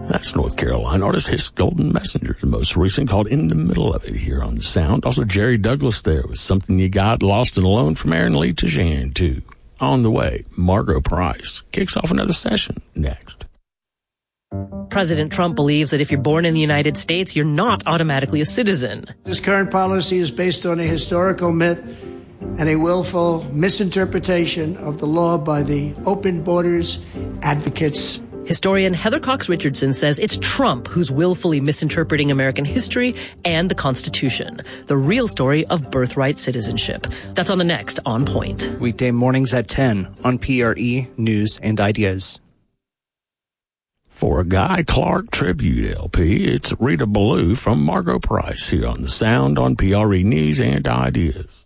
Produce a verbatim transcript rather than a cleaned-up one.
That's North Carolina artist Hiss Golden Messenger, the most recent, called In the Middle of It, here on The Sound. Also, Jerry Douglas there with Something You Got, Lost and Alone, from Aaron Lee to Shan, too. On the way, Margo Price kicks off another session next. President Trump believes that if you're born in the United States, you're not automatically a citizen. This current policy is based on a historical myth and a willful misinterpretation of the law by the open borders advocates. Historian Heather Cox Richardson says it's Trump who's willfully misinterpreting American history and the Constitution, the real story of birthright citizenship. That's on the next On Point. Weekday mornings at ten on P R E News and Ideas. For a Guy Clark tribute L P, it's Rita Ballou from Margo Price here on The Sound on P R E News and Ideas.